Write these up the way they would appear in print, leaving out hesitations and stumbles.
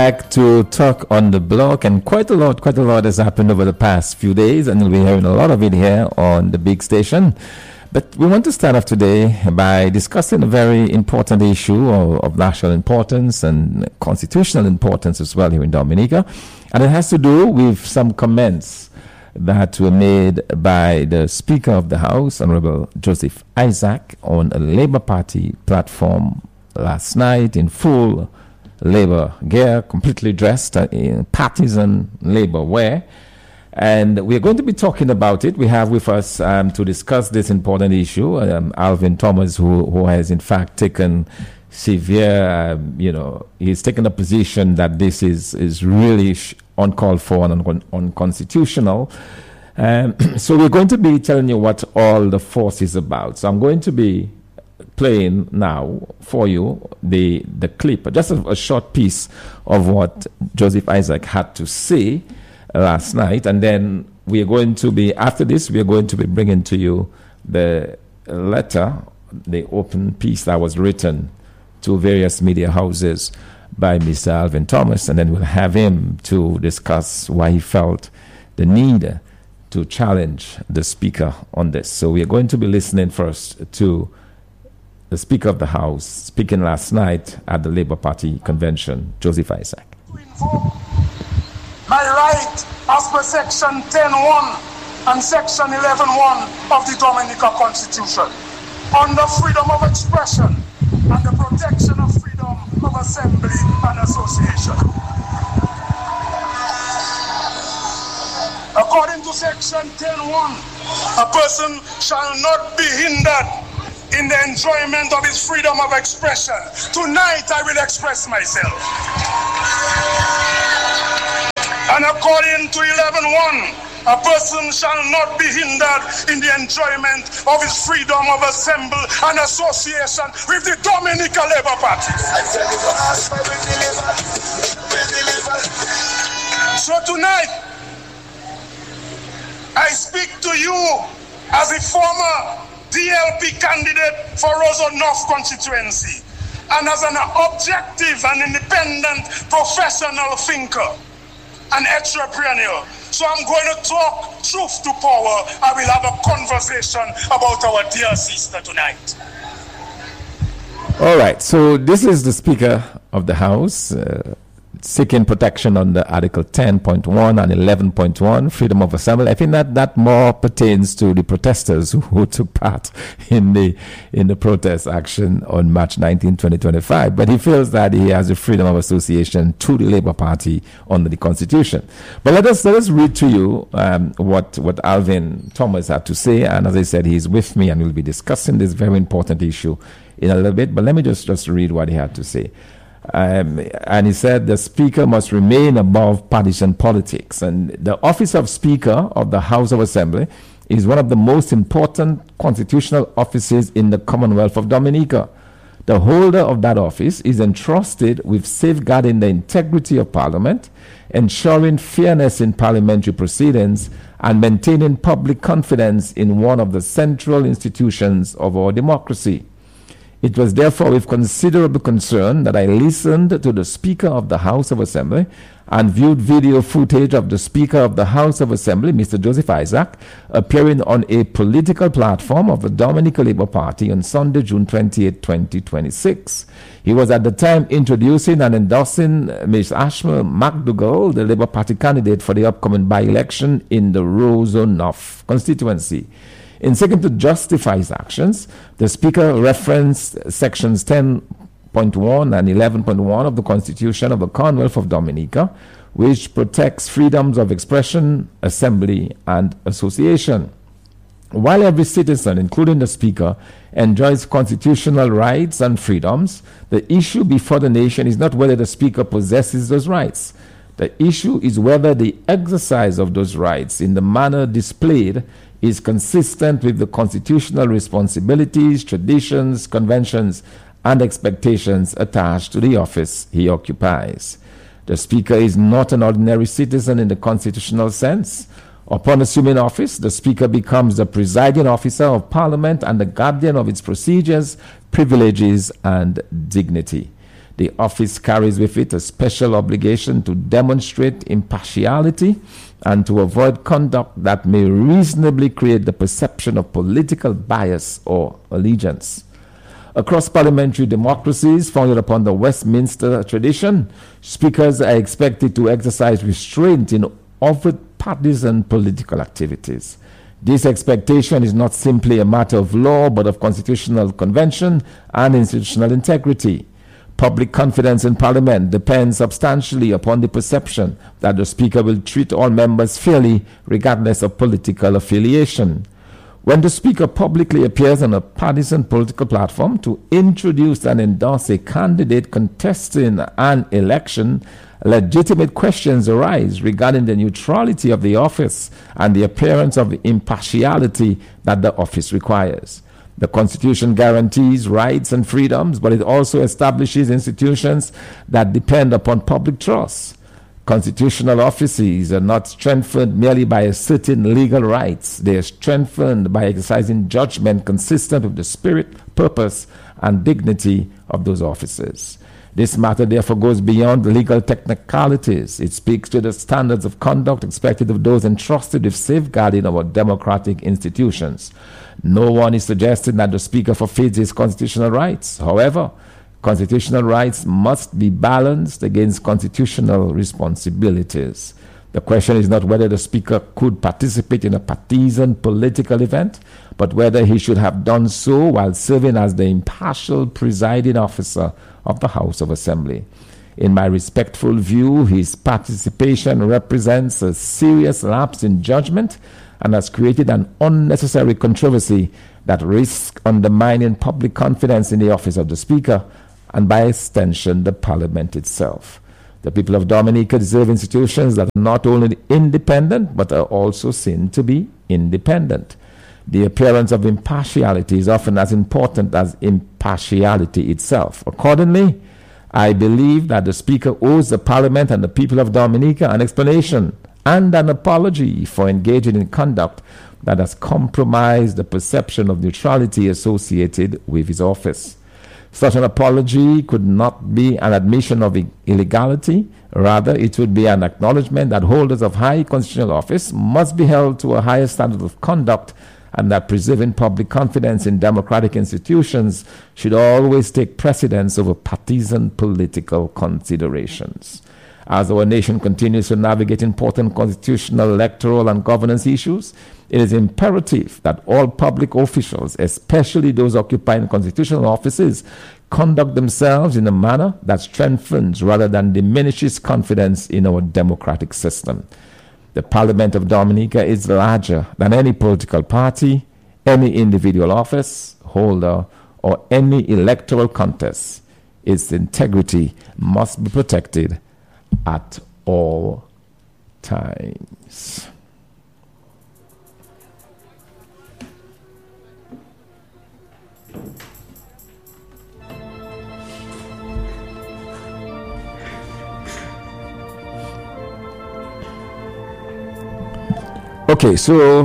Back to Talk on the Block, and quite a lot has happened over the past few days, and you'll be hearing a lot of it here on the big station. But we want to start off today by discussing a very important issue of national importance and constitutional importance as well here in Dominica, and it has to do with some comments that were made by the Speaker of the House, Honorable Joseph Isaac, on a Labour Party platform last night in full Labour gear, completely dressed in partisan Labour wear. And we're going to be talking about it. We have with us to discuss this important issue, Alvin Thomas, who has in fact taken severe, he's taken a position that this is really uncalled for and unconstitutional. So we're going to be telling you what all the force is about. So I'm going to be playing now for you the clip, just a short piece of what Joseph Isaac had to say last night, and then we are going to be, after this, we are going to be bringing to you the letter, the open piece that was written to various media houses by Mr. Alvin Thomas, and then we'll have him to discuss why he felt the need to challenge the Speaker on this. So we are going to be listening first to the Speaker of the House speaking last night at the Labour Party convention, Joseph Isaac. To invoke my right as per Section 10.1 and Section 11.1 of the Dominica Constitution on the freedom of expression and the protection of freedom of assembly and association. According to Section 10.1, a person shall not be hindered in the enjoyment of his freedom of expression. Tonight I will express myself. And according to 11.1, a person shall not be hindered in the enjoyment of his freedom of assembly and association with the Dominica Labour Party. So tonight, I speak to you as a former DLP candidate for Roseau North constituency and as an objective and independent professional thinker and entrepreneur. So I'm going to talk truth to power. I will have a conversation about our dear sister tonight. All right, so this is the Speaker of the House seeking protection under Article 10.1 and 11.1, freedom of assembly. I think that more pertains to the protesters who took part in the protest action on March 19, 2025. But he feels that he has the freedom of association to the Labour Party under the Constitution. But let us read to you what Alvin Thomas had to say. And as I said, he's with me and we'll be discussing this very important issue in a little bit. But let me just read what he had to say. And he said the Speaker must remain above partisan politics. And the office of Speaker of the House of Assembly is one of the most important constitutional offices in the Commonwealth of Dominica. The holder of that office is entrusted with safeguarding the integrity of Parliament, ensuring fairness in parliamentary proceedings, and maintaining public confidence in one of the central institutions of our democracy. It was therefore with considerable concern that I listened to the Speaker of the House of Assembly and viewed video footage of the Speaker of the House of Assembly, Mr. Joseph Isaac, appearing on a political platform of the Dominica Labour Party on Sunday, June 28, 2026. He was at the time introducing and endorsing Ms. Ashma McDougall, the Labour Party candidate for the upcoming by-election in the Roseau North constituency. In seeking to justify his actions, the Speaker referenced Sections 10.1 and 11.1 of the Constitution of the Commonwealth of Dominica, which protects freedoms of expression, assembly, and association. While every citizen, including the Speaker, enjoys constitutional rights and freedoms, the issue before the nation is not whether the Speaker possesses those rights. The issue is whether the exercise of those rights in the manner displayed is consistent with the constitutional responsibilities, traditions, conventions, and expectations attached to the office he occupies. The Speaker is not an ordinary citizen in the constitutional sense. Upon assuming office, the Speaker becomes the presiding officer of Parliament and the guardian of its procedures, privileges, and dignity. The office carries with it a special obligation to demonstrate impartiality and to avoid conduct that may reasonably create the perception of political bias or allegiance. Across parliamentary democracies founded upon the Westminster tradition, speakers are expected to exercise restraint in overt partisan political activities. This expectation is not simply a matter of law, but of constitutional convention and institutional integrity. Public confidence in Parliament depends substantially upon the perception that the Speaker will treat all members fairly, regardless of political affiliation. When the Speaker publicly appears on a partisan political platform to introduce and endorse a candidate contesting an election, legitimate questions arise regarding the neutrality of the office and the appearance of the impartiality that the office requires. The Constitution guarantees rights and freedoms, but it also establishes institutions that depend upon public trust. Constitutional offices are not strengthened merely by asserting legal rights. They are strengthened by exercising judgment consistent with the spirit, purpose, and dignity of those offices. This matter therefore goes beyond legal technicalities. It speaks to the standards of conduct expected of those entrusted with safeguarding our democratic institutions. No one is suggesting that the Speaker forfeits his constitutional rights. However, constitutional rights must be balanced against constitutional responsibilities. The question is not whether the Speaker could participate in a partisan political event, but whether he should have done so while serving as the impartial presiding officer of the House of Assembly. In my respectful view, his participation represents a serious lapse in judgment and has created an unnecessary controversy that risks undermining public confidence in the office of the Speaker and, by extension, the Parliament itself. The people of Dominica deserve institutions that are not only independent but are also seen to be independent. The appearance of impartiality is often as important as impartiality itself. Accordingly, I believe that the Speaker owes the Parliament and the people of Dominica an explanation and an apology for engaging in conduct that has compromised the perception of neutrality associated with his office. Such an apology could not be an admission of illegality. Rather, it would be an acknowledgement that holders of high constitutional office must be held to a higher standard of conduct, and that preserving public confidence in democratic institutions should always take precedence over partisan political considerations. As our nation continues to navigate important constitutional, electoral, and governance issues, it is imperative that all public officials, especially those occupying constitutional offices, conduct themselves in a manner that strengthens rather than diminishes confidence in our democratic system. The Parliament of Dominica is larger than any political party, any individual office holder, or any electoral contest. Its integrity must be protected at all times. Okay, so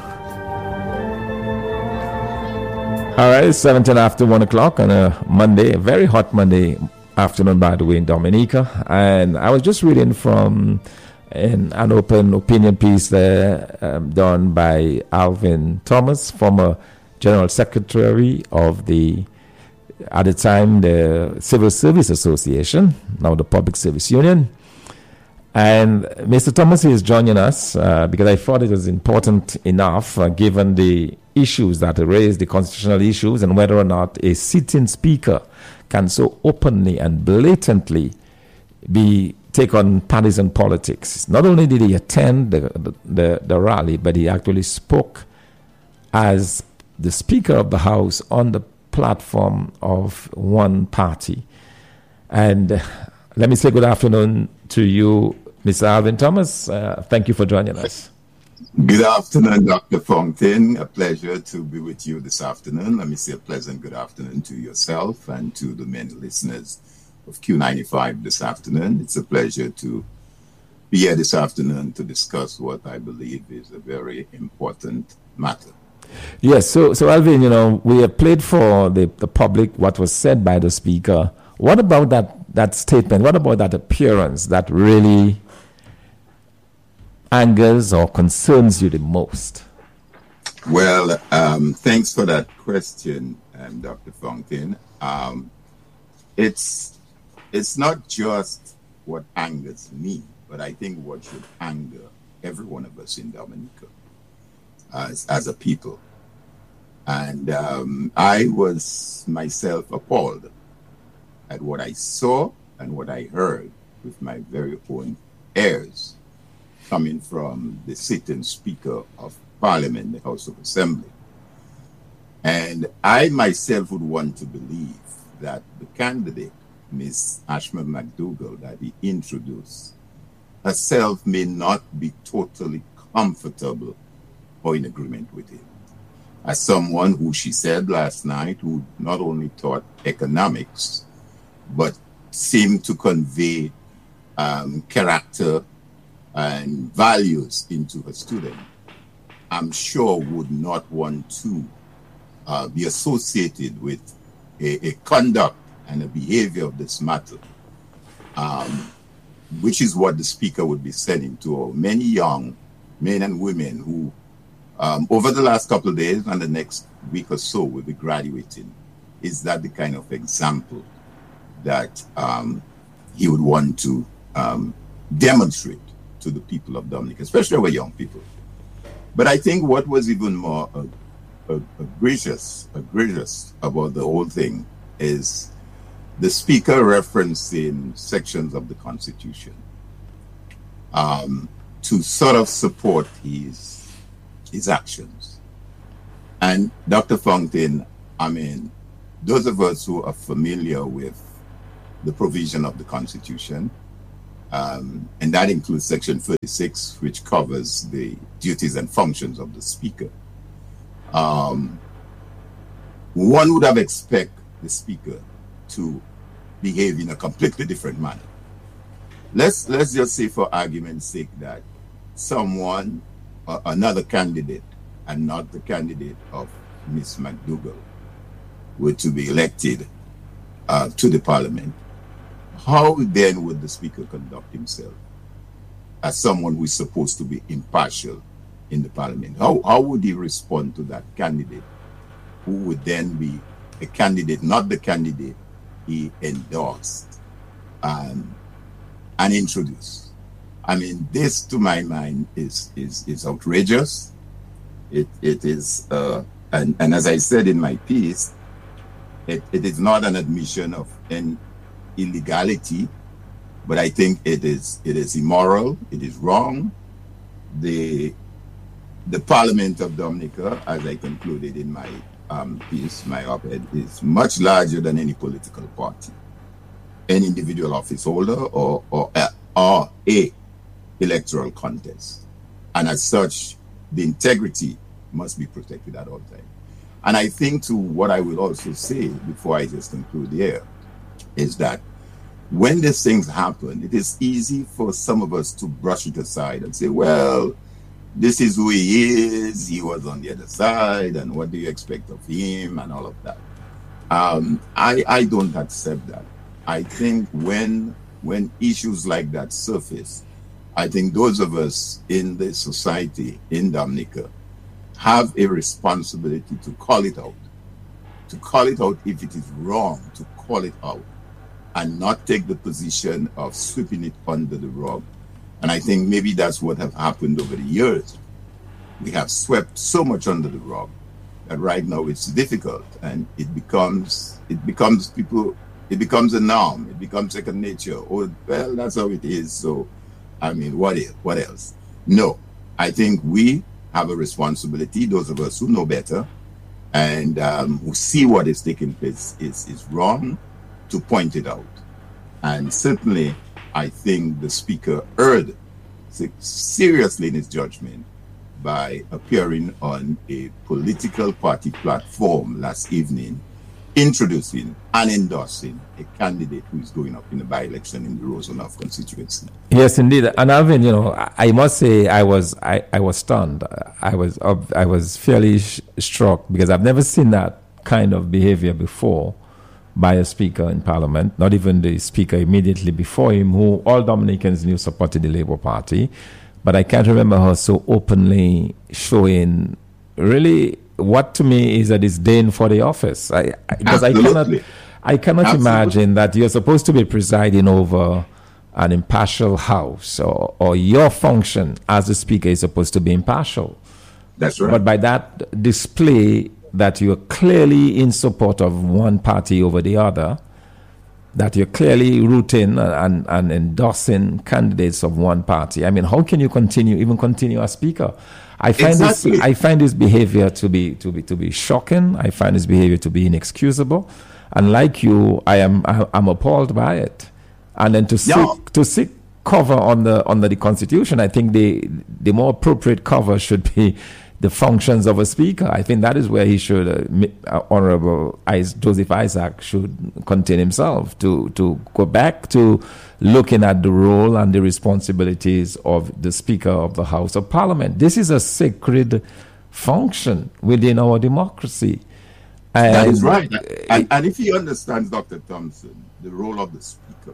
all right, 17 after 1 o'clock on a Monday, a very hot Monday afternoon, by the way, in Dominica. And I was just reading from an open opinion piece there done by Alvin Thomas, former General Secretary of the, at the time, the Civil Service Association, now the Public Service Union. And Mr. Thomas is joining us because I thought it was important enough, given the issues that are raised, the constitutional issues, and whether or not a sitting speaker can so openly and blatantly take on partisan politics. Not only did he attend the rally, but he actually spoke as the Speaker of the House on the platform of one party. And let me say good afternoon to you, Mr. Alvin Thomas. Thank you for joining us. Good afternoon, Dr. Fontaine. A pleasure to be with you this afternoon. Let me say a pleasant good afternoon to yourself and to the many listeners of Q95 this afternoon. It's a pleasure to be here this afternoon to discuss what I believe is a very important matter. Yes, so Alvin, we have played for the public what was said by the Speaker What about that statement? What about that appearance that really angers or concerns you the most? Well, thanks for that question, Dr. Fountain. It's not just what angers me, but I think what should anger every one of us in Dominica as a people. And I was myself appalled at what I saw and what I heard with my very own ears coming from the sitting Speaker of Parliament, the House of Assembly. And I myself would want to believe that the candidate, Ms. Ashma McDougall, that he introduced, herself may not be totally comfortable or in agreement with him. As someone who, she said last night, who not only taught economics, but seemed to convey character and values into her student, I'm sure would not want to be associated with a conduct and a behavior of this matter, which is what the speaker would be sending to many young men and women who, over the last couple of days and the next week or so, will be graduating. Is that the kind of example that he would want to demonstrate to the people of Dominica, especially our young people? But I think what was even more egregious about the whole thing is the speaker referencing sections of the Constitution to sort of support his actions. And Dr. Fountain, I mean, those of us who are familiar with the provision of the Constitution, and that includes Section 36, which covers the duties and functions of the Speaker. One would have expected the Speaker to behave in a completely different manner. Let's just say, for argument's sake, that someone, another candidate, and not the candidate of Ms. McDougall, were to be elected to the Parliament. How then would the Speaker conduct himself as someone who is supposed to be impartial in the Parliament? How would he respond to that candidate, who would then be a candidate, not the candidate he endorsed and introduced? I mean, this, to my mind, is outrageous. It is, and as I said in my piece, it is not an admission of an illegality, but I think it is immoral. It is wrong. The Parliament of Dominica, as I concluded in my piece, my op-ed, is much larger than any political party, any individual office holder, or a electoral contest. And as such, the integrity must be protected at all times. And I think, to what I will also say before I just conclude here, is that when these things happen, it is easy for some of us to brush it aside and say, well, this is who he is, he was on the other side, and what do you expect of him, and all of that. I don't accept that. I think when issues like that surface, I think those of us in the society in Dominica have a responsibility to call it out. To call it out if it is wrong, to call it out, and not take the position of sweeping it under the rug. And I think maybe that's what have happened over the years. We have swept so much under the rug that right now it's difficult, and it becomes a norm. It becomes second nature. Oh, well, that's how it is. So, I mean, what else? No, I think we have a responsibility, those of us who know better and who see what is taking place is wrong, to point it out. And certainly, I think the Speaker erred seriously in his judgment by appearing on a political party platform last evening, introducing and endorsing a candidate who is going up in a by-election in the Rosenhof constituency. Yes, indeed. And Alvin, I must say I was stunned. I was fairly struck, because I've never seen that kind of behavior before. by a speaker in Parliament, not even the speaker immediately before him, who all Dominicans knew supported the Labour Party. But I can't remember her so openly showing really what to me is a disdain for the office. Because I cannot imagine that you're supposed to be presiding over an impartial house, or your function as a speaker is supposed to be impartial. That's right. But by that display that you're clearly in support of one party over the other, that you're clearly rooting and endorsing candidates of one party. I mean, how can you continue as speaker? I find this behavior to be shocking. I find this behavior to be inexcusable, and like you, I'm appalled by it. And then to seek cover under the Constitution, I think the more appropriate cover should be the functions of a speaker. I think that is where he should, Honorable Joseph Isaac should contain himself, to go back to looking at the role and the responsibilities of the Speaker of the House of Parliament. This is a sacred function within our democracy. That is right. And if he understands, Dr. Thompson, the role of the Speaker,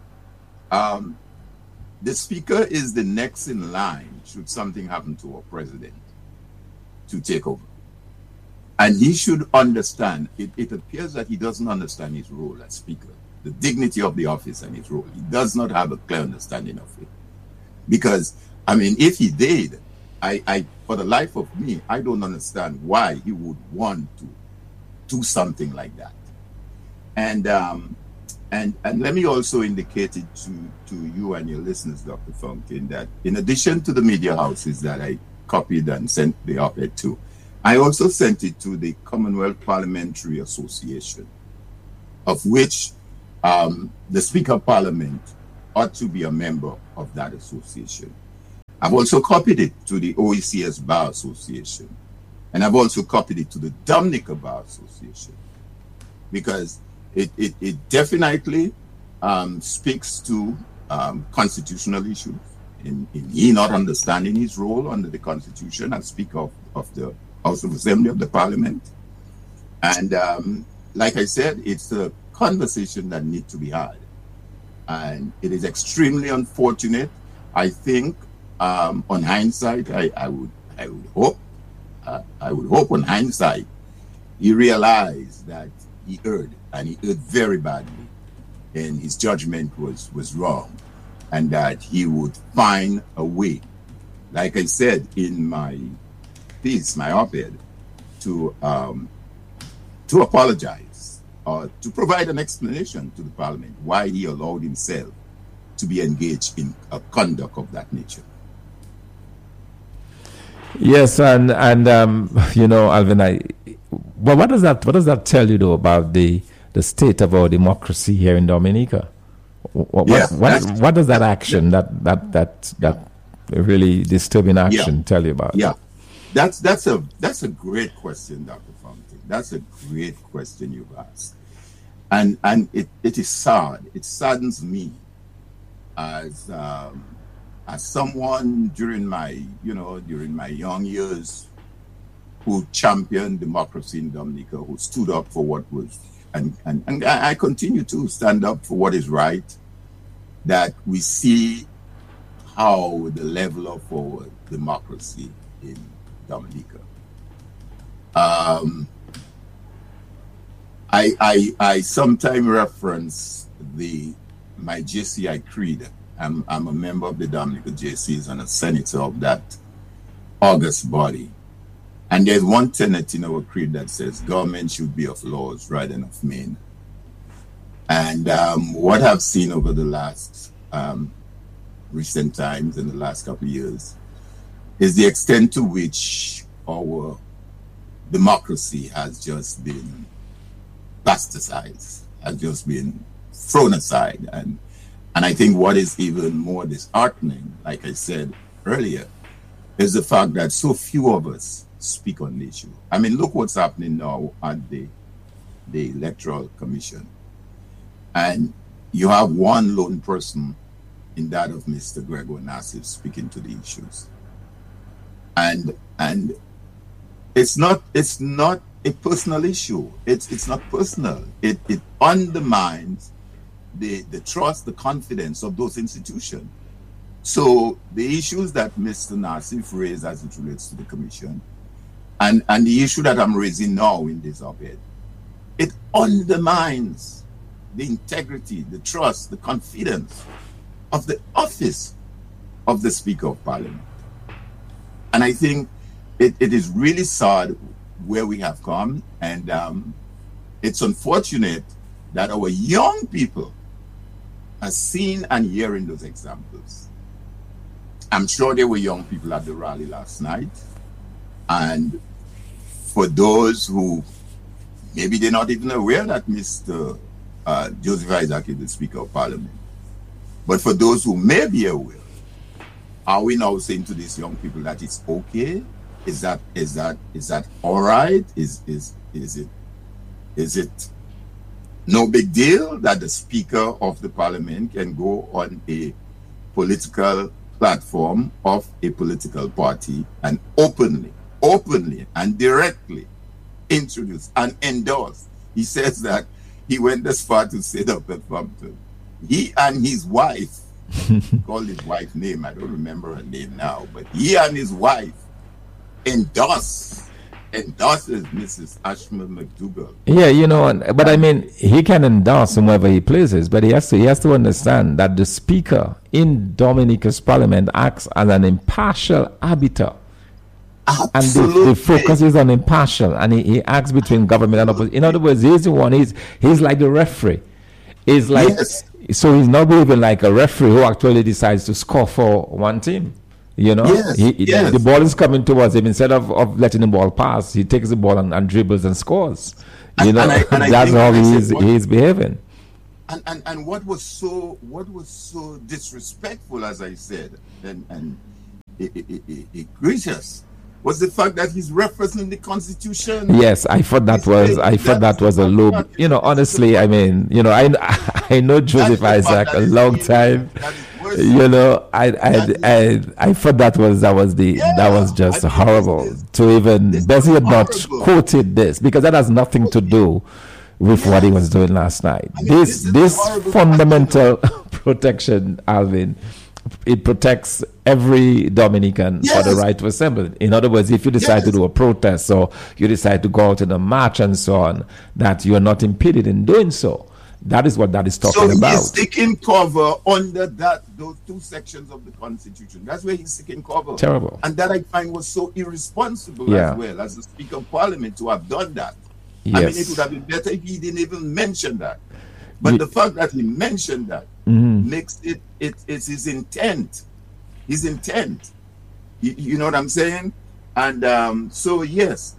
the Speaker is the next in line should something happen to our President to take over. And he should understand, it appears that he doesn't understand his role as Speaker, the dignity of the office and his role. He does not have a clear understanding of it. Because, I mean, if he did, I for the life of me, I don't understand why he would want to do something like that. And let me also indicate it to you and your listeners, Dr. Fountain, that in addition to the media houses that I copied and sent the op-ed to, I also sent it to the Commonwealth Parliamentary Association, of which the Speaker of Parliament ought to be a member of that association. I've also copied it to the OECS Bar Association, and I've also copied it to the Dominica Bar Association, because it definitely speaks to constitutional issues, in he not understanding his role under the Constitution as Speaker of the House of Assembly of the Parliament. And like I said, it's a conversation that needs to be had. And it is extremely unfortunate. I think on hindsight, I would hope on hindsight, he realized that he erred, and he erred very badly, and his judgment was wrong, and that he would find a way, like I said in my piece, my op-ed, to apologize or to provide an explanation to the Parliament why he allowed himself to be engaged in a conduct of that nature. Yes, and you know, Alvin, well, what does that tell you though about the state of our democracy here in Dominica? What does that action, that really disturbing action, tell you about? Yeah, that's a great question, Dr. Fountain. That's a great question you've asked, and it is sad. It saddens me as someone during my young years who championed democracy in Dominica, who stood up for what was, and I continue to stand up for what is right, that we see how the level of our democracy in Dominica. I sometimes reference my JCI creed. I'm a member of the Dominica JCs and a senator of that august body. And there's one tenet in our creed that says government should be of laws rather than of men. And what I've seen over the last recent times, in the last couple of years, is the extent to which our democracy has just been bastardized, has just been thrown aside. And I think what is even more disheartening, like I said earlier, is the fact that so few of us speak on the issue. I mean, look what's happening now at the Electoral Commission. And you have one lone person in that of Mr. Gregor Nassif speaking to the issues. And it's not a personal issue. It's not personal. It undermines the trust, the confidence of those institutions. So the issues that Mr. Nassif raised as it relates to the commission, and the issue that I'm raising now in this op-ed, it undermines the integrity, the trust, the confidence of the office of the Speaker of Parliament. And I think it is really sad where we have come, and it's unfortunate that our young people are seeing and hearing those examples. I'm sure there were young people at the rally last night, and for those who maybe they're not even aware that Mr. Joseph Isaac is the Speaker of Parliament, but for those who may be aware, are we now saying to these young people that it's okay? Is that all right? Is it no big deal that the Speaker of the Parliament can go on a political platform of a political party and openly and directly introduce and endorse? He says that he went as far to say that at Frampton, he and his wife, called his wife's name, I don't remember her name now, but he and his wife endorses Mrs. Ashma McDougall. Yeah, but I mean, he can endorse whomever he pleases, but he has to understand that the Speaker in Dominica's Parliament acts as an impartial arbiter. Absolutely. And the focus is on impartial, and he acts between government and opposition. In other words, he's the one. He's like the referee. He's like, yes. So he's not even like a referee who actually decides to score for one team. Yes, the ball is coming towards him. Instead of letting the ball pass, he takes the ball and dribbles and scores. That's how he's behaving. And what was so disrespectful, as I said, and egregious, was the fact that he's referencing the Constitution. Yes, I thought that was a low. Honestly, I mean, I know Joseph Isaac a long time. I thought that was just horrible to even Bessie had not quoted this, because that has nothing to do with what he was doing last night. This fundamental protection, Alvin, it protects every Dominican for the right to assemble. In other words, if you decide to do a protest or you decide to go out in a march and so on, that you are not impeded in doing so. That is what that is talking about. So he's taking cover under those two sections of the Constitution. That's where he's taking cover. Terrible. And that I find was so irresponsible as well as the Speaker of Parliament to have done that. Yes. I mean, it would have been better if he didn't even mention that. But the fact that he mentioned that makes it's his intent. His intent. You know what I'm saying? And so yes,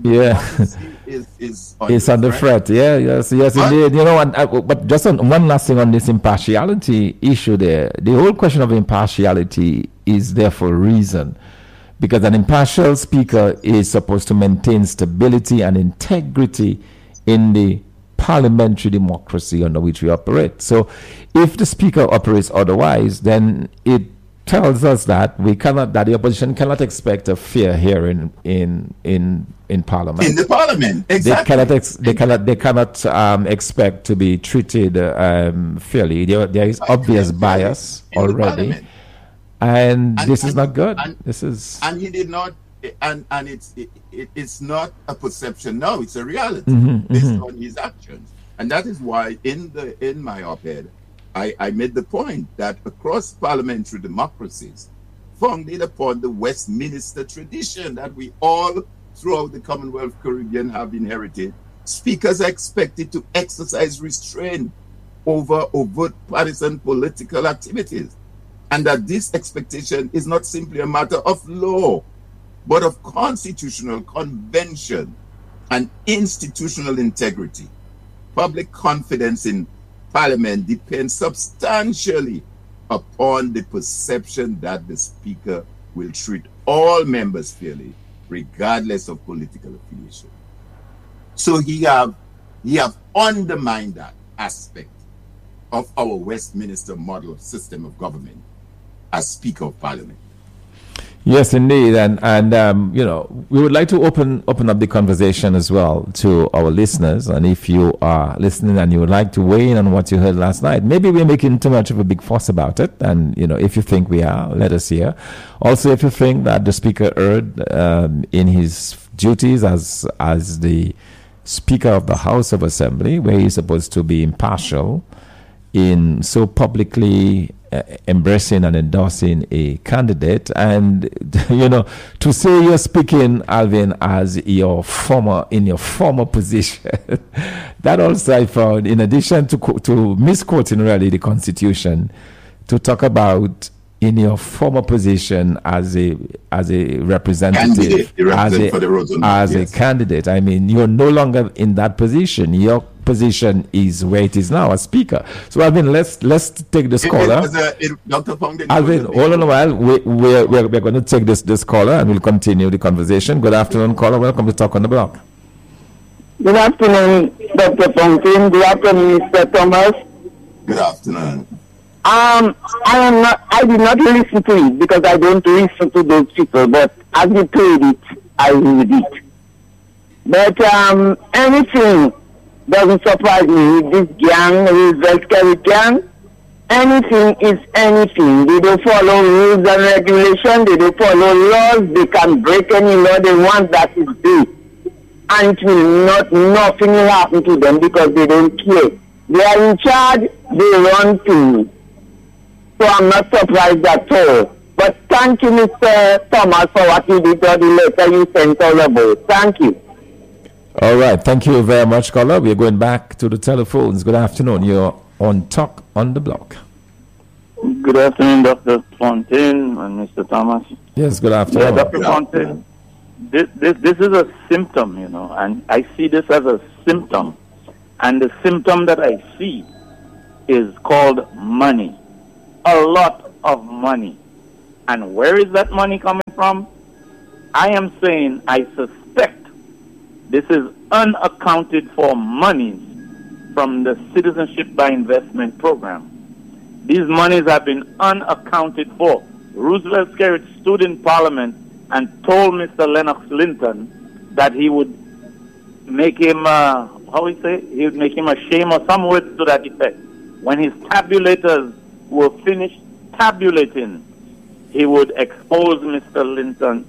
is under threat. Yes, indeed. But just one last thing on this impartiality issue there. The whole question of impartiality is there for a reason, because an impartial speaker is supposed to maintain stability and integrity in the parliamentary democracy under which we operate. So if the speaker operates otherwise, then it tells us that the opposition cannot expect a fair hearing in parliament. In the parliament, exactly. They cannot expect to be treated fairly. There is obvious bias already, and this is not good. And he did not. And it's not a perception now, it's a reality based on his actions. And that is why in my op-ed I made the point that across parliamentary democracies founded upon the Westminster tradition that we all throughout the Commonwealth Caribbean have inherited, speakers are expected to exercise restraint over overt partisan political activities, and that this expectation is not simply a matter of law, but of constitutional convention and institutional integrity. Public confidence in Parliament depends substantially upon the perception that the Speaker will treat all members fairly, regardless of political affiliation. So he have undermined that aspect of our Westminster model of system of government as Speaker of Parliament. Yes, indeed, and we would like to open up the conversation as well to our listeners. And if you are listening and you would like to weigh in on what you heard last night, maybe we're making too much of a big fuss about it. And if you think we are, let us hear. Also, if you think that the speaker erred in his duties as the Speaker of the House of Assembly, where he's supposed to be impartial, in so publicly embracing and endorsing a candidate, and to say you're speaking, Alvin, as in your former position, that also I found, in addition to misquoting really the Constitution, to talk about in your former position as a representative, as a candidate. I mean, you're no longer in that position. Your position is where it is now, as speaker. So, Alvin, let's take this caller. Alvin, hold on a while. We're going to take this caller and we'll continue the conversation. Good afternoon, caller. Welcome to Talk on the Block. Good afternoon, Dr. Fontaine. Good afternoon, Mr. Thomas. Good afternoon. I did not listen to it because I don't listen to those people, but as you played it, I read it. But anything doesn't surprise me with this gang, Roosevelt Skerrit gang. Anything is anything. They don't follow rules and regulations. They don't follow laws. They can break any law they want. That is it. And it will nothing will happen to them because they don't care. They are in charge. They run things. So I'm not surprised at all. But thank you, Mr. Thomas, for what you did for the letter you sent all about. Thank you. All right. Thank you very much, caller. We're going back to the telephones. Good afternoon. You're on Talk on the Block. Good afternoon, Dr. Fontaine and Mr. Thomas. Yes, good afternoon. Yeah, Dr. Fontaine, this is a symptom, and I see this as a symptom. And the symptom that I see is called money. A lot of money. And where is that money coming from? I am saying I suspect this is unaccounted for monies from the Citizenship by Investment program. These monies have been unaccounted for. Roosevelt Skerrit stood in Parliament and told Mr. Lennox Linton that he would make him, he would make him ashamed, or some words to that effect. When his tabulators were finished tabulating, he would expose Mr. Linton's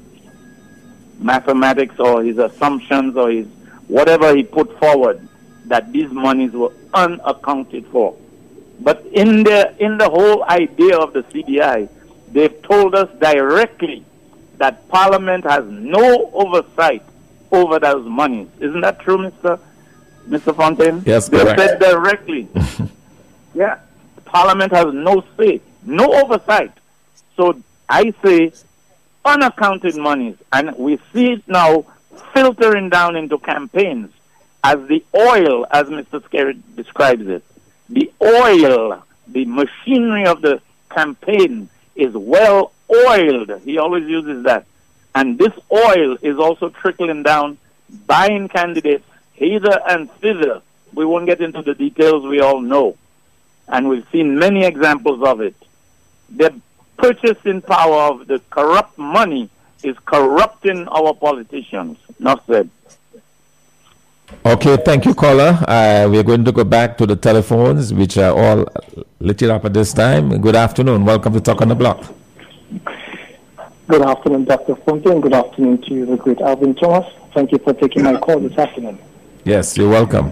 mathematics or his assumptions or his whatever he put forward, that these monies were unaccounted for. But in the whole idea of the CBI, they've told us directly that Parliament has no oversight over those monies. Isn't that true, Mr. Fontaine? Yes, they correct. said directly. Yeah, Parliament has no say, no oversight. So I say unaccounted monies, and we see it now filtering down into campaigns as the oil, as Mr. Skerrit describes it. The oil, the machinery of the campaign is well oiled. He always uses that. And this oil is also trickling down, buying candidates hither and thither. We won't get into the details, we all know. And we've seen many examples of it. The purchasing power of the corrupt money is corrupting our politicians. Enough said. Okay, thank you, caller. We're going to go back to the telephones, which are all lit up at this time. Good afternoon. Welcome to Talk on the Block. Good afternoon, Dr. Fontaine. Good afternoon to you, the great Alvin Thomas. Thank you for taking my call this afternoon. Yes, you're welcome.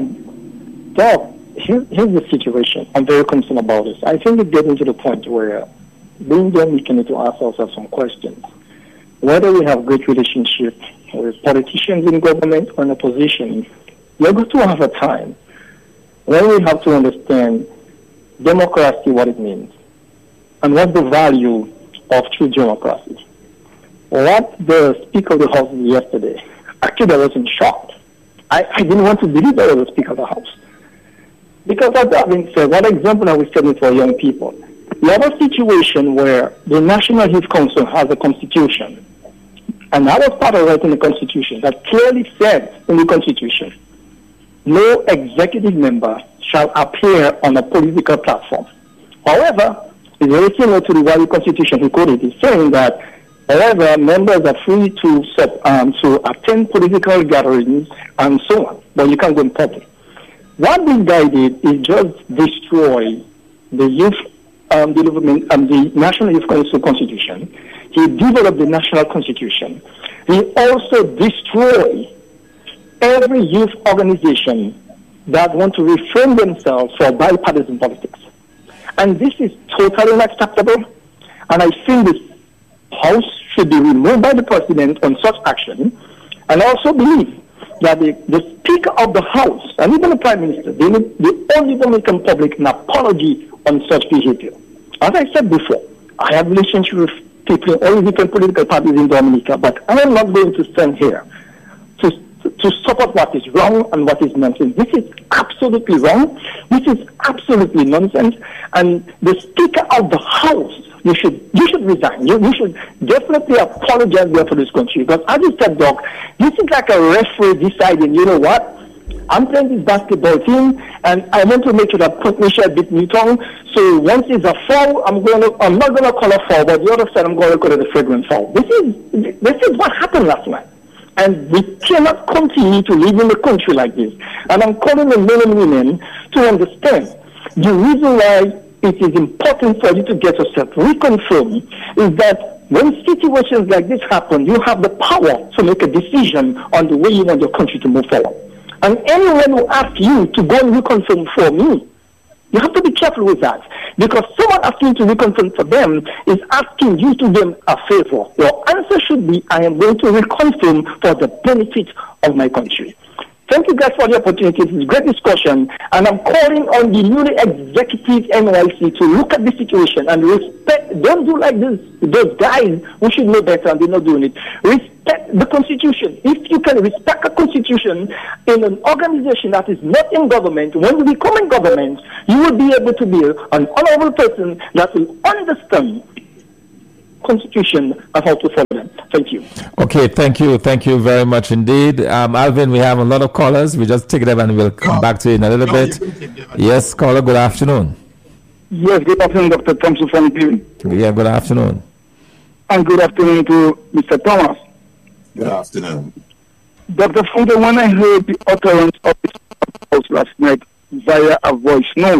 Doc, here's the situation. I'm very concerned about this. I think it's getting to the point where we need to ask ourselves some questions. Whether we have great relationship with politicians in government or in opposition, we're going to have a time when we have to understand democracy, what it means, and what's the value of true democracy. What the Speaker of the House did yesterday, actually I was in shock. I didn't want to believe I was the Speaker of the House. Because of that being said, what example are we setting for young people? We have a situation where the National Youth Council has a constitution. And I was part of writing the constitution that clearly said in the constitution, no executive member shall appear on a political platform. However, it's very similar to the Wali Constitution he quoted. It's saying that However, members are free to attend political gatherings and so on, but you can't go in public. What this guy did is just destroy the youth development and the National Youth Council Constitution. He developed the National Constitution. He also destroyed every youth organization that want to refrain themselves for bipartisan politics. And this is totally unacceptable. And I think this House should be removed by the President on such action. And I also believe that the Speaker of the House and even the Prime Minister, they owe the Dominican public an apology on such behavior. As I said before, I have relationship with people in all different political parties in Dominica, but I am not going to stand here to support what is wrong and what is nonsense. This is absolutely wrong. This is absolutely nonsense. And the Speaker of the House, you should resign. You should definitely apologize there for this country. Because as you said, Doc, this is like a referee deciding, you know what? I'm playing this basketball team, and I want to make sure that Port-Michel beat Newton. So once it's a foul, I'm not going to call a foul, but the other side, I'm going to call it a flagrant foul. This is what happened last night. And we cannot continue to live in the country like this. And I'm calling on men and women to understand the reason why it is important for you to get yourself reconfirmed is that when situations like this happen, you have the power to make a decision on the way you want your country to move forward. And anyone who asks you to go and reconfirm for me, you have to be careful with that. Because someone asking you to reconfirm for them is asking you to do them a favor. Your answer should be, I am going to reconfirm for the benefit of my country. Thank you guys for the opportunity. It's a great discussion. And I'm calling on the newly executive NYC to look at the situation and respect. Don't do like this. Those guys who should know better and they're not doing it. Respect the Constitution. If you can respect a Constitution in an organization that is not in government, when you become in government, you will be able to be an honorable person that will understand Constitution and how to follow them. Thank you. Okay, thank you very much indeed. Alvin, we have a lot of callers. We just take them and we'll come back to you in a little bit. Yes, caller, good afternoon. Yes, good afternoon, Dr. Thompson from Cleveland. Yeah, good afternoon. And good afternoon to Mr. Thomas. Good afternoon. Dr. Fonda, when I heard the utterance of this house last night via a voice note,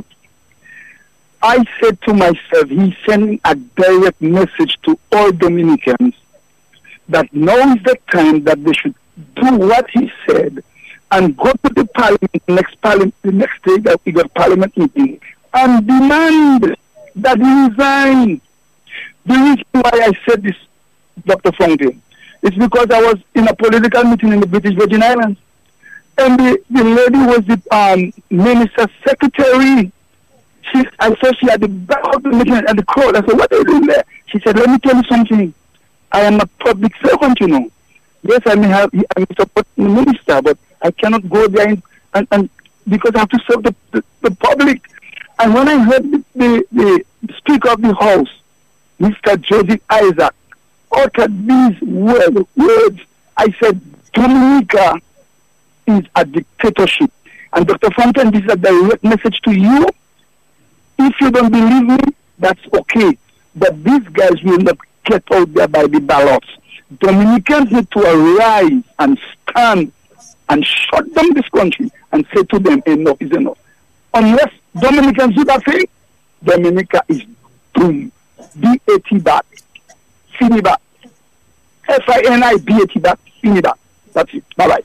I said to myself, he's sending a direct message to all Dominicans that now is the time that they should do what he said and go to the parliament, the next day that we got parliament meeting, and demand that he resign. The reason why I said this, Dr. Fontaine, is because I was in a political meeting in the British Virgin Islands, and the lady was the minister's secretary. I saw she had the back of the meeting and the crowd. I said, what are you doing there? She said, let me tell you something. I am a public servant, you know. Yes, I may support the minister, but I cannot go there and because I have to serve the public. And when I heard the Speaker of the House, Mr. Joseph Isaac, uttered these words, I said, Dominica is a dictatorship. And Dr. Fontaine, this is a direct message to you. If you don't believe me, that's okay. But these guys will not get out there by the ballots. Dominicans need to arise and stand and shut down this country and say to them, enough is enough. Unless Dominicans do that thing, Dominica is doomed. B-A-T back. Finibat. F-I-N-I-B-A-T back. Finibat. That's it. Bye-bye.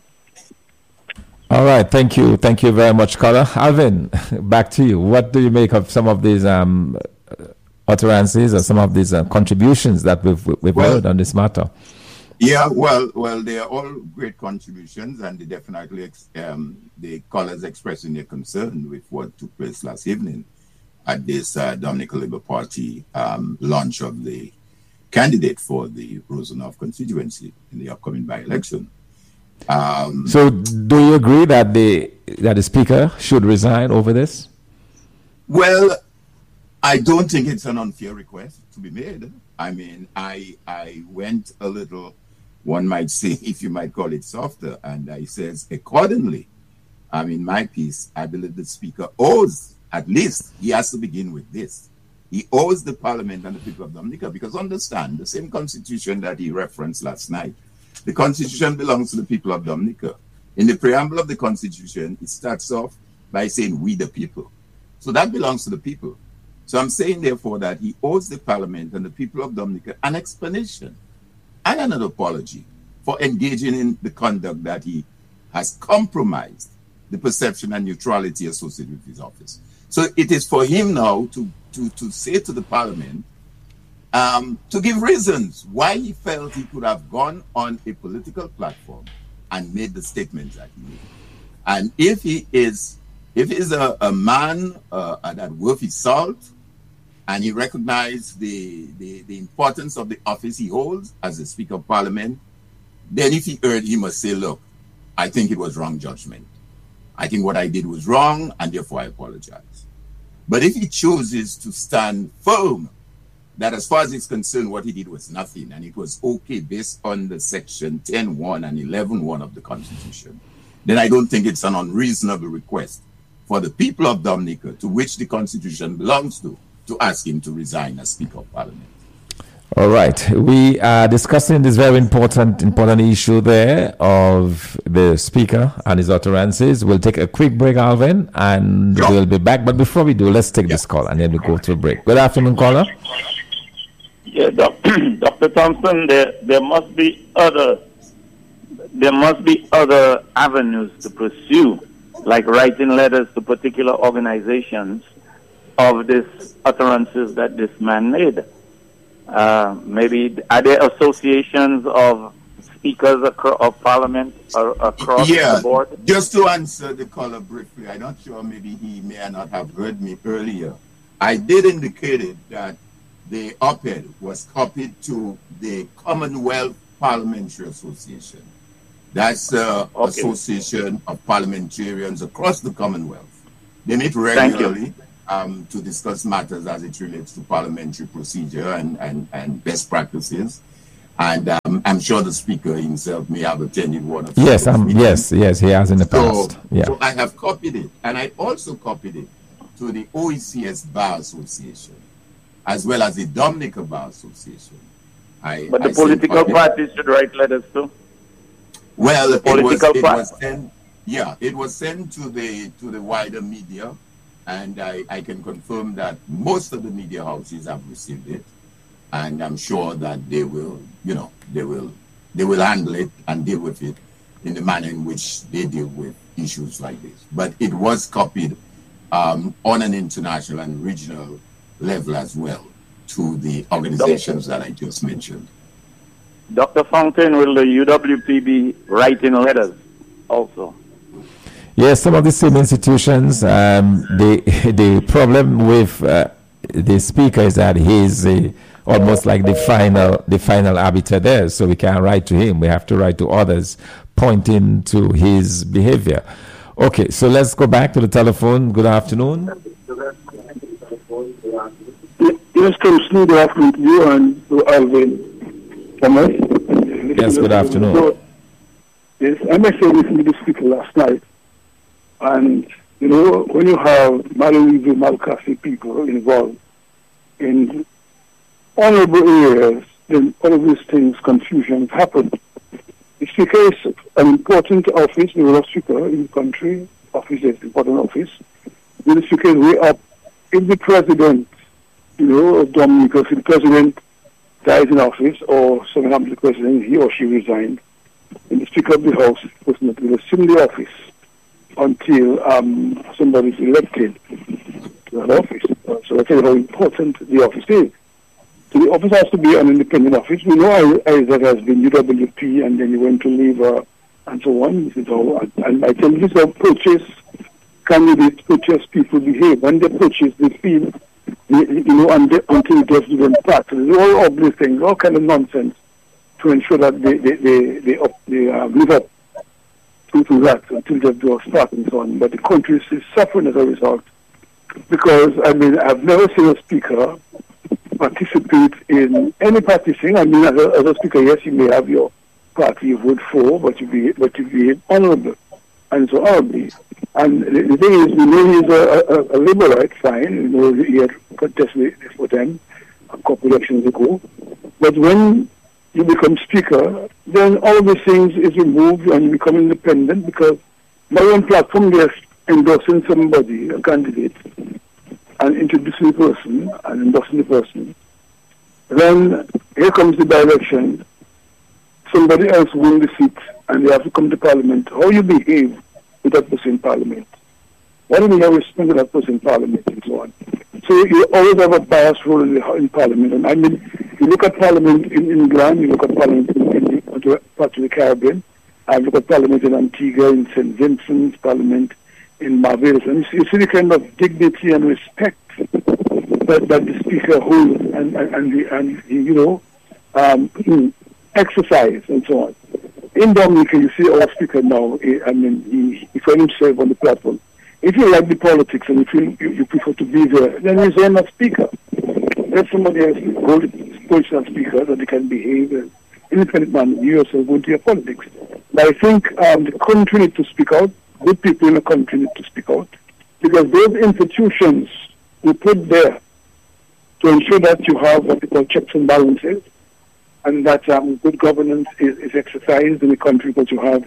All right, thank you very much, caller. Alvin, back to you. What do you make of some of these utterances or some of these contributions that we've heard on this matter? Yeah, well, they are all great contributions, and they definitely the callers expressing their concern with what took place last evening at this Dominican Labour Party launch of the candidate for the Rosenhof constituency in the upcoming by-election. So do you agree that the Speaker should resign over this? Well, I don't think it's an unfair request to be made. I mean, I went a little, one might say, if you might call it softer, and I says, accordingly, in my piece, I believe the Speaker owes, at least, he has to begin with this. He owes the Parliament and the people of Dominica, because understand, the same constitution that he referenced last night, the constitution belongs to the people of Dominica. In the preamble of the constitution, it starts off by saying, we the people. So that belongs to the people. So I'm saying, therefore, that he owes the Parliament and the people of Dominica an explanation and an apology for engaging in the conduct that he has compromised the perception and neutrality associated with his office. So it is for him now to say to the Parliament, to give reasons why he felt he could have gone on a political platform and made the statements that he made. And if he is a man that worth his salt, and he recognized the importance of the office he holds as the Speaker of Parliament, then if he erred, he must say, look, I think it was wrong judgment. I think what I did was wrong, and therefore I apologize. But if he chooses to stand firm that as far as he's concerned, what he did was nothing, and it was okay based on the section 10.1 and 11.1 of the Constitution, then I don't think it's an unreasonable request for the people of Dominica, to which the Constitution belongs to ask him to resign as Speaker of Parliament. All right. We are discussing this very important issue there of the Speaker and his utterances. We'll take a quick break, Alvin, and we'll be back. But before we do, let's take this call, and then we'll go to a break. Good afternoon, caller. Yeah, Dr. Thompson, there must be other avenues to pursue, like writing letters to particular organizations of these utterances that this man made. Maybe are there associations of speakers of Parliament across the board? Just to answer the caller briefly, I'm not sure, maybe he may not have heard me earlier. I did indicate that the op-ed was copied to the Commonwealth Parliamentary Association. That's the association of parliamentarians across the Commonwealth. They meet regularly to discuss matters as it relates to parliamentary procedure and best practices. And I'm sure the Speaker himself may have attended one of yes, yes, he has in the past. So I have copied it, and I also copied it to the OECS Bar Association, as well as the Dominica Bar Association. But the political parties should write letters too. Well, it was sent to the wider media, and I can confirm that most of the media houses have received it, and I'm sure that they will handle it and deal with it in the manner in which they deal with issues like this. But it was copied on an international and regional level as well to the organizations that I just mentioned. Dr. Fountain, will the UWP be writing letters also? Yes, some of the same institutions. The problem with the Speaker is that he's almost like the final arbiter there, so we can't write to him. We have to write to others, pointing to his behavior. Okay, so let's go back to the telephone. Good afternoon. Yes, Thompson, good afternoon to you and to Alvin. Yes, good afternoon. So, yes, I must say this to the Speaker last night. And, you know, when you have Malarivi, Malcassi people involved in honorable areas, then all of these things, confusions happen. The Speaker is an important office, the role of Speaker in the country. Office is an important office. The Speaker is way up. If the President, you know, of Dominica, if the President dies in office, or someone happens to the President, he or she resigned, and the Speaker of the House was not going to assume the office until somebody is elected to that office. So that's how important the office is. So the office has to be an independent office. We know Isaac has been UWP, and then he went to Labour, and so on. This is how, and I tell you, this is how candidates, purchase people behave. When they purchase, they feel, you know, until it gets given back. So there's all ugly things, all kind of nonsense to ensure that they live up to that until they do a start and so on. But the country is suffering as a result because, I mean, I've never seen a Speaker participate in any party thing. I mean, as a Speaker, yes, you may have your party you vote for, but you be honorable. and so on. And the thing is, we know he's a liberal, fine. We know he had contested for them a couple elections ago. But when you become speaker, then all these things is removed and you become independent, because by one platform they're endorsing somebody, a candidate, and introducing the person and endorsing the person. Then here comes the by-election. Somebody else wins the seat and they have to come to Parliament. How you behave with that person in Parliament? Why don't you have respect to that person in Parliament and so on? So you always have a biased role in Parliament. And I mean, you look at Parliament in England, you look at Parliament in part of the Caribbean, I look at Parliament in Antigua, in St. Vincent's, Parliament in Barbados, and you see the kind of dignity and respect that the Speaker holds and exercise and so on. In Dominica, you see our Speaker now, he finds himself on the platform. If you like the politics and you prefer to be there, then resign as Speaker. Let somebody else hold the position as Speaker, that they can behave as independent man. You yourself go into your politics. But I think the country needs to speak out. Good people in the country need to speak out. Because those institutions we put there to ensure that you have what we call checks and balances, and that good governance is exercised in the country, but you have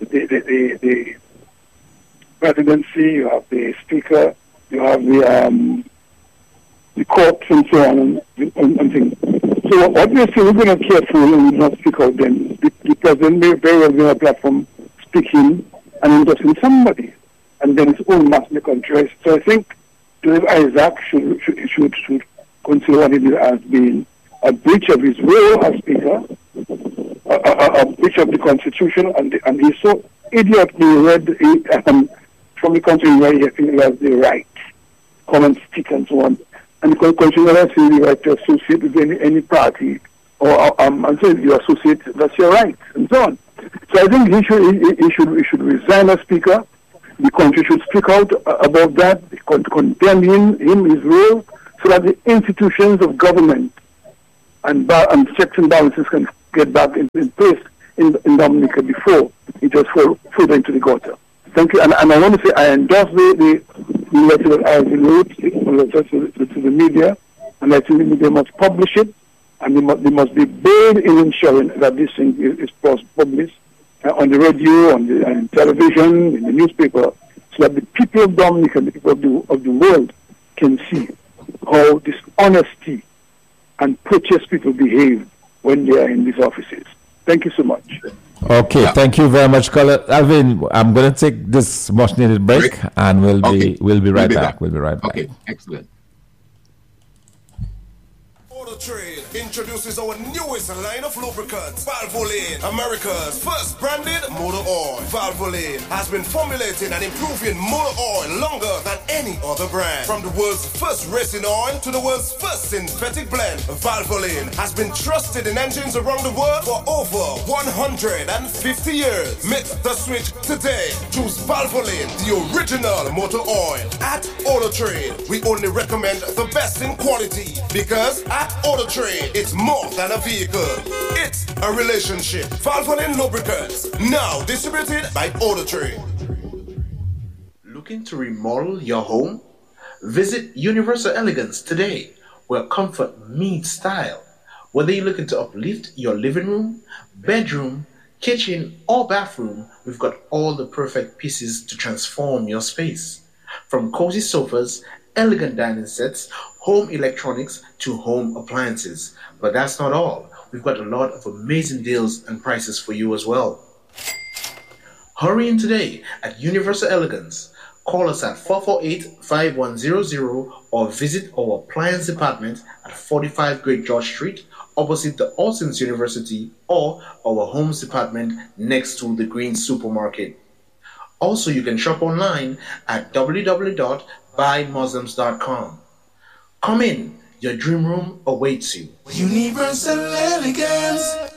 the presidency, you have the speaker, you have the courts and so on and things. So obviously we're going to be careful and not speak out then. The president may very well be on a platform speaking and endorsing somebody, and then his own mass in the country. So I think Joseph Isaac should consider what he did as being a breach of his role as Speaker, a breach of the Constitution, and he's so idiotly read from the country where he has the right, come and speak and so on. And the country has the right to associate with any party, or and so you associate, that's your right, and so on. So I think he should resign as Speaker. The country should speak out about that, condemn him, his role, so that the institutions of government and checks and balances can get back in place in Dominica before it just fall further into the gutter. Thank you. And I want to say I endorse the letter that I wrote to the media, and I think the media must publish it, and they must be bold in ensuring that this thing is published on the radio, on television, in the newspaper, so that the people of Dominica, the people of the world, can see how dishonesty and purchase people behave when they are in these offices. Thank you so much. Okay, thank you very much, caller. Alvin, I'm going to take this much needed break, and we'll be right back. We'll be right back. Okay, excellent. Trade introduces our newest line of lubricants, Valvoline, America's first branded motor oil. Valvoline has been formulating and improving motor oil longer than any other brand. From the world's first racing oil to the world's first synthetic blend, Valvoline has been trusted in engines around the world for over 150 years. Make the switch today. Choose Valvoline, the original motor oil. At Auto Trade, we only recommend the best in quality, because at Auto Trade, it's more than a vehicle. It's a relationship. Valvoline Lubricants, now distributed by Auto Trade. Looking to remodel your home? Visit Universal Elegance today, where comfort meets style. Whether you're looking to uplift your living room, bedroom, kitchen, or bathroom, we've got all the perfect pieces to transform your space. From cozy sofas, elegant dining sets, home electronics to home appliances. But that's not all. We've got a lot of amazing deals and prices for you as well. Hurry in today at Universal Elegance. Call us at 448-5100 or visit our appliance department at 45 Great George Street, opposite the Austin's University, or our homes department next to the Green Supermarket. Also, you can shop online at www.buymuslims.com. Come in, your dream room awaits you. Universal Elegance,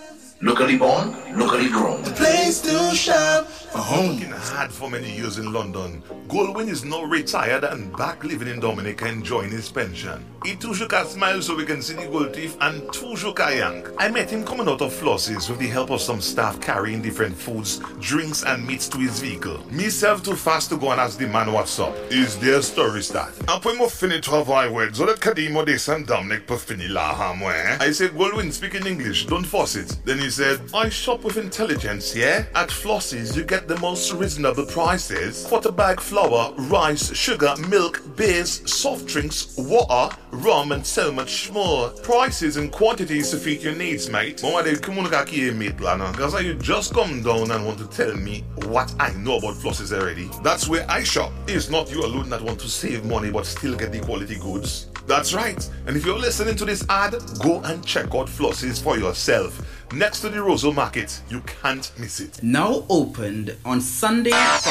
Locally born, locally grown. The place to shop for home. Working hard for many years in London, Goldwyn is now retired and back living in Dominica enjoying his pension. He toujours can smile so we can see the gold teeth and toujours can yank. I met him coming out of Floss's with the help of some staff carrying different foods, drinks and meats to his vehicle. Myself too fast to go and ask the man what's up. Is their story start? And when we finish to have our words, so that Kadimo de San Dominic per fini la hamwe. I said, Goldwyn, speak in English, don't force it. Then he said, I shop with intelligence, yeah? At Floss's you get the most reasonable prices. For to bag flour, rice, sugar, milk, beers, soft drinks, water, rum and so much more. Prices and quantities to fit your needs, mate. Because you just come down and want to tell me what I know about Floss's already. That's where I shop. It's not you alone that want to save money but still get the quality goods. That's right. And if you're listening to this ad, go and check out Floss's for yourself. Next to the Roseau Market, you can't miss it. Now opened on Sunday from